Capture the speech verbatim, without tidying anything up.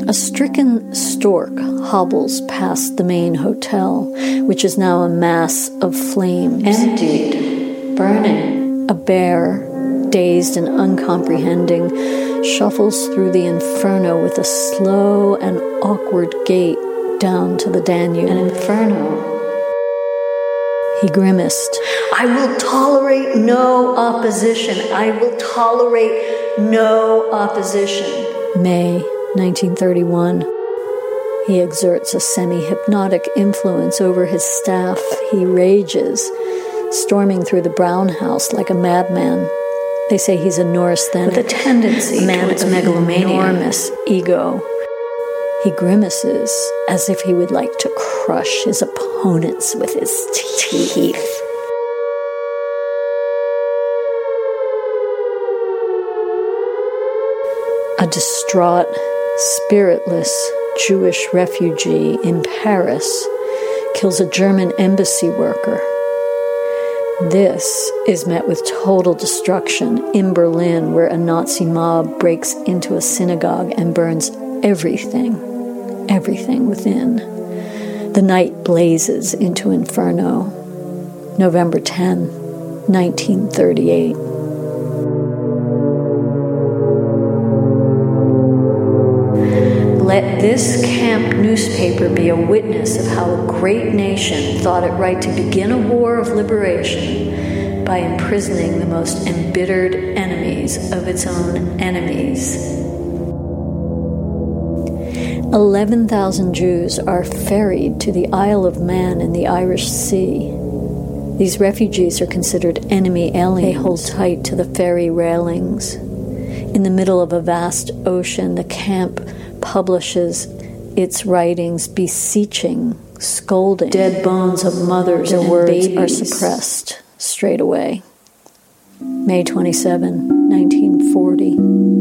A stricken stork hobbles past the main hotel, which is now a mass of flames. Emptied, burning. A bear, dazed and uncomprehending, shuffles through the inferno with a slow and awkward gait down to the Danube. An inferno. He grimaced. I will tolerate no opposition. I will tolerate no opposition. May nineteen thirty-one. He exerts a semi-hypnotic influence over his staff. He rages, storming through the Brown House like a madman. They say he's a neurasthenic, with a tendency a man towards with megalomania. Enormous ego. He grimaces as if he would like to crush his opponents with his teeth. A distraught, spiritless Jewish refugee in Paris kills a German embassy worker. This is met with total destruction in Berlin, where a Nazi mob breaks into a synagogue and burns everything, everything within. The night blazes into inferno. November tenth, nineteen thirty-eight. Let this camp newspaper be a witness of how a great nation thought it right to begin a war of liberation by imprisoning the most embittered enemies of its own enemies. eleven thousand Jews are ferried to the Isle of Man in the Irish Sea. These refugees are considered enemy aliens. They hold tight to the ferry railings. In the middle of a vast ocean, the camp publishes its writings beseeching, scolding. Dead bones of mothers Their and words babies are suppressed straight away. May twenty-seventh, nineteen forty.